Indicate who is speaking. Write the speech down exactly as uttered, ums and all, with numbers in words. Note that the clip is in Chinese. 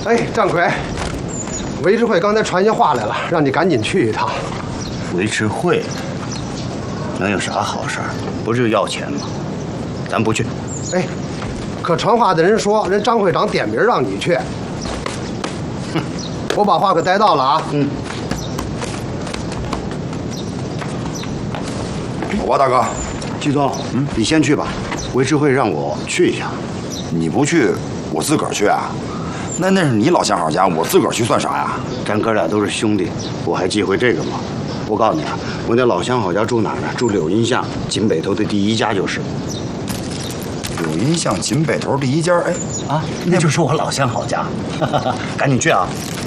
Speaker 1: 哎，张奎，维持会刚才传下话来了，让你赶紧去一趟。
Speaker 2: 维持会能有啥好事儿？不是要钱吗？咱不去。
Speaker 1: 哎，可传话的人说，人张会长点名让你去。哼，我把话可带到了啊。
Speaker 2: 嗯。
Speaker 3: 走吧，大哥。
Speaker 2: 季总，嗯，你先去吧。维持会让我去一下。
Speaker 3: 你不去，我自个儿去啊。那那是你老相好家，我自个儿去算啥呀？
Speaker 2: 咱哥俩都是兄弟，我还忌讳这个吗？我告诉你啊，我那老相好家住哪儿呢？住柳荫巷锦北头的第一家就是。
Speaker 3: 柳荫巷锦北头第一家，哎，
Speaker 2: 啊，那就是我老相好家，赶紧去啊！